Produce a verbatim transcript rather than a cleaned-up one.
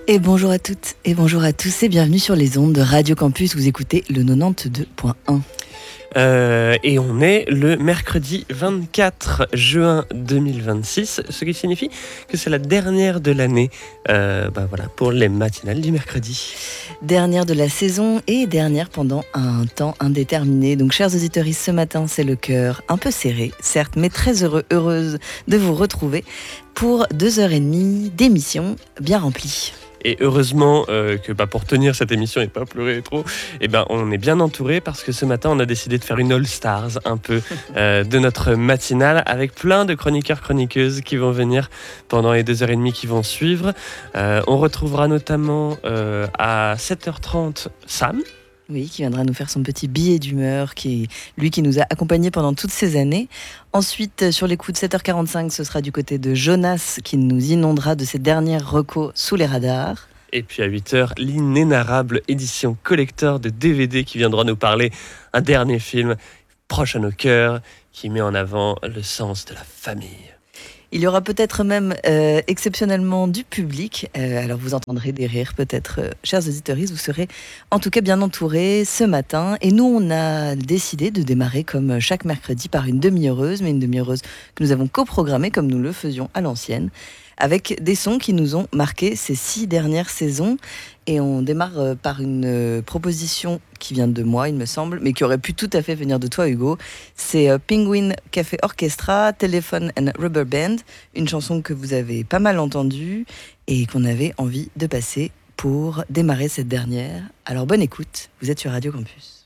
Et bonjour à toutes et bonjour à tous et bienvenue sur les ondes de Radio Campus. Vous écoutez le quatre-vingt-douze point un. Euh, et on est le mercredi vingt-quatre juin deux mille vingt-six, ce qui signifie que c'est la dernière de l'année euh, bah voilà, pour les matinales du mercredi. Dernière de la saison et dernière pendant un temps indéterminé. Donc chers auditeurs, ce matin c'est le cœur un peu serré, certes, mais très heureux, heureuse de vous retrouver pour deux heures et demie d'émission bien remplie. Et heureusement euh, que bah, pour tenir cette émission et pas pleurer trop, eh ben, on est bien entouré parce que ce matin, on a décidé de faire une All-Stars un peu euh, de notre matinale avec plein de chroniqueurs, chroniqueuses qui vont venir pendant les deux heures et demie qui vont suivre. Euh, on retrouvera notamment euh, à sept heures trente Sam. Oui, qui viendra nous faire son petit billet d'humeur, qui lui qui nous a accompagnés pendant toutes ces années. Ensuite, sur les coups de sept heures quarante-cinq, ce sera du côté de Jonas qui nous inondera de ses dernières recos sous les radars. Et puis à huit heures, l'inénarrable édition collector de D V D qui viendra nous parler un dernier film proche à nos cœurs qui met en avant le sens de la famille. Il y aura peut-être même euh, exceptionnellement du public. Euh, alors vous entendrez des rires peut-être, euh, chers auditeurs, vous serez en tout cas bien entourés ce matin. Et nous, on a décidé de démarrer comme chaque mercredi par une demi-heureuse, mais une demi-heureuse que nous avons coprogrammée comme nous le faisions à l'ancienne, avec des sons qui nous ont marqué ces six dernières saisons. Et on démarre par une proposition qui vient de moi, il me semble, mais qui aurait pu tout à fait venir de toi, Hugo. C'est Penguin Café Orchestra, Telephone and Rubber Band, une chanson que vous avez pas mal entendue et qu'on avait envie de passer pour démarrer cette dernière. Alors bonne écoute, vous êtes sur Radio Campus.